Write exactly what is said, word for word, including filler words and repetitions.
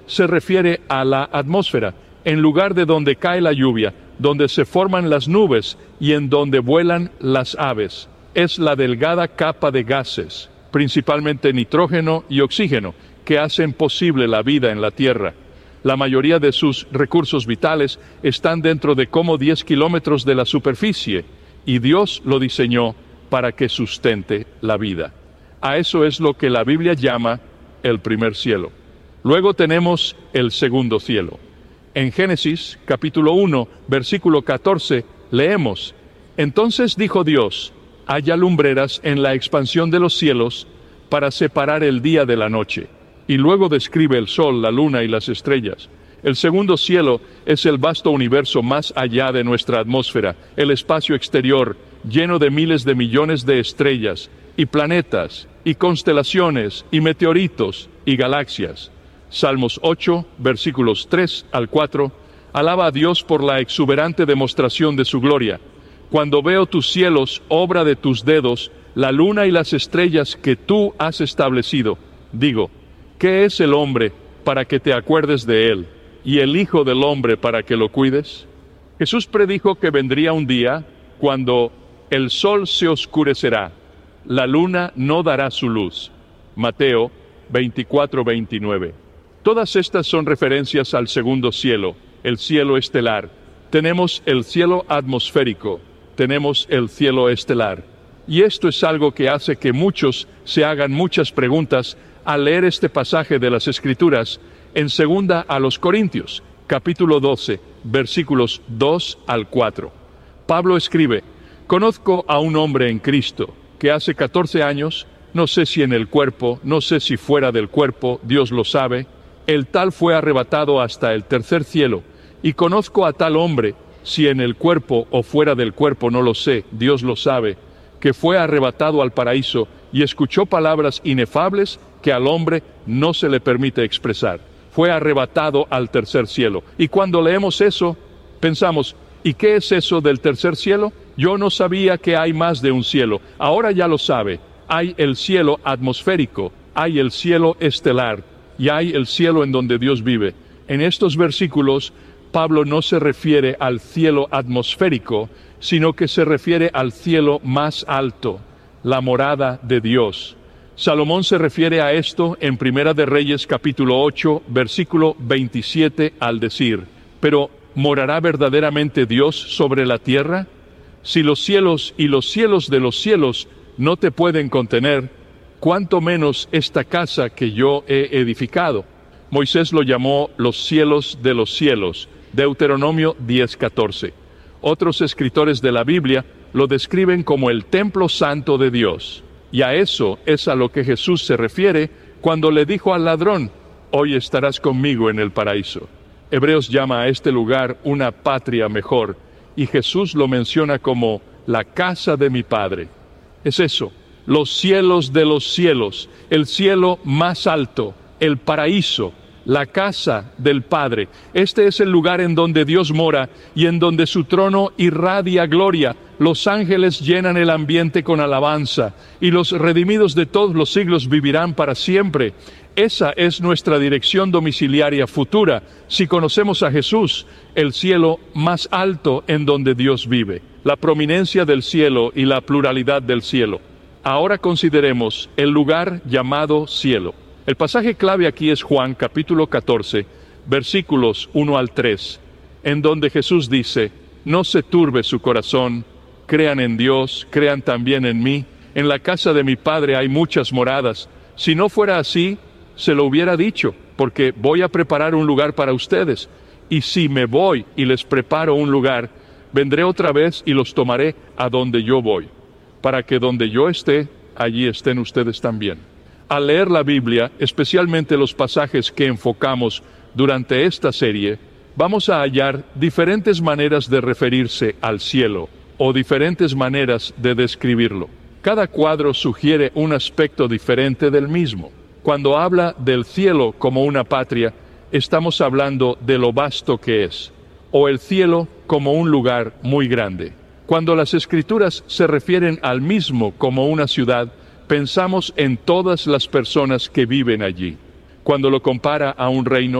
se refiere a la atmósfera, en lugar de donde cae la lluvia, donde se forman las nubes y en donde vuelan las aves. Es la delgada capa de gases, principalmente nitrógeno y oxígeno, que hacen posible la vida en la Tierra. La mayoría de sus recursos vitales están dentro de como diez kilómetros de la superficie, y Dios lo diseñó para que sustente la vida. A eso es lo que la Biblia llama el primer cielo. Luego tenemos el segundo cielo. En Génesis, capítulo uno, versículo catorce, leemos: Entonces dijo Dios, haya lumbreras en la expansión de los cielos para separar el día de la noche. Y luego describe el sol, la luna y las estrellas. El segundo cielo es el vasto universo más allá de nuestra atmósfera, el espacio exterior, lleno de miles de millones de estrellas, y planetas, y constelaciones, y meteoritos, y galaxias. Salmos ocho, versículos tres al cuatro, alaba a Dios por la exuberante demostración de su gloria. Cuando veo tus cielos, obra de tus dedos, la luna y las estrellas que tú has establecido, digo, ¿qué es el hombre para que te acuerdes de él, y el hijo del hombre para que lo cuides? Jesús predijo que vendría un día cuando el sol se oscurecerá, la luna no dará su luz. Mateo veinticuatro, veintinueve. Todas estas son referencias al segundo cielo, el cielo estelar. Tenemos el cielo atmosférico, tenemos el cielo estelar. Y esto es algo que hace que muchos se hagan muchas preguntas al leer este pasaje de las Escrituras en segunda a los Corintios, capítulo doce, versículos dos al cuatro. Pablo escribe: Conozco a un hombre en Cristo, que hace catorce años, no sé si en el cuerpo, no sé si fuera del cuerpo, Dios lo sabe, el tal fue arrebatado hasta el tercer cielo, y conozco a tal hombre, si en el cuerpo o fuera del cuerpo no lo sé, Dios lo sabe, que fue arrebatado al paraíso y escuchó palabras inefables que al hombre no se le permite expresar. Fue arrebatado al tercer cielo. Y cuando leemos eso, pensamos, ¿y qué es eso del tercer cielo? Yo no sabía que hay más de un cielo. Ahora ya lo sabe. Hay el cielo atmosférico, hay el cielo estelar, y hay el cielo en donde Dios vive. En estos versículos, Pablo no se refiere al cielo atmosférico, sino que se refiere al cielo más alto, la morada de Dios. Salomón se refiere a esto en Primera de Reyes capítulo ocho, versículo veintisiete, al decir: Pero, ¿morará verdaderamente Dios sobre la tierra? Si los cielos y los cielos de los cielos no te pueden contener, cuánto menos esta casa que yo he edificado. Moisés lo llamó los cielos de los cielos, Deuteronomio diez, catorce. Otros escritores de la Biblia lo describen como el templo santo de Dios. Y a eso es a lo que Jesús se refiere cuando le dijo al ladrón: hoy estarás conmigo en el paraíso. Hebreos llama a este lugar una patria mejor, y Jesús lo menciona como la casa de mi Padre. Es eso, los cielos de los cielos, el cielo más alto, el paraíso, la casa del Padre. Este es el lugar en donde Dios mora y en donde su trono irradia gloria. Los ángeles llenan el ambiente con alabanza, y los redimidos de todos los siglos vivirán para siempre. Esa es nuestra dirección domiciliaria futura, si conocemos a Jesús, el cielo más alto en donde Dios vive, la prominencia del cielo y la pluralidad del cielo. Ahora consideremos el lugar llamado cielo. El pasaje clave aquí es Juan capítulo catorce, versículos uno al tres, en donde Jesús dice: no se turbe su corazón, crean en Dios, crean también en mí. En la casa de mi Padre hay muchas moradas. Si no fuera así, se lo hubiera dicho, porque voy a preparar un lugar para ustedes. Y si me voy y les preparo un lugar, vendré otra vez y los tomaré a donde yo voy, para que donde yo esté, allí estén ustedes también. Al leer la Biblia, especialmente los pasajes que enfocamos durante esta serie, vamos a hallar diferentes maneras de referirse al cielo, o diferentes maneras de describirlo. Cada cuadro sugiere un aspecto diferente del mismo. Cuando habla del cielo como una patria, estamos hablando de lo vasto que es, o el cielo como un lugar muy grande. Cuando las Escrituras se refieren al mismo como una ciudad, pensamos en todas las personas que viven allí. Cuando lo compara a un reino,